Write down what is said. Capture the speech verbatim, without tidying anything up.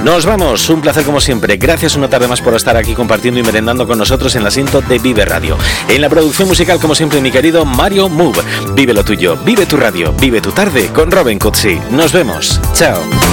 Nos vamos, un placer como siempre. Gracias una tarde más por estar aquí compartiendo y merendando con nosotros en el asiento de Vive Radio. En la producción musical, como siempre, mi querido Mario Move. Vive lo tuyo, vive tu radio, vive tu tarde con Robin Cutsi. Nos vemos. Chao.